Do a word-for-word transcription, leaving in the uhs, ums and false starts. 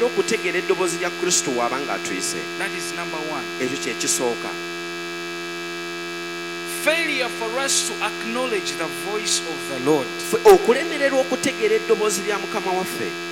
okutegeera eddoboozi lya Kristo wabanga atuyise. That is number one. Ekyo kye kisooka. Failure for us to acknowledge the voice of the Lord. Okulemererwa okutegeera eddoboozi lya Mukama waffe.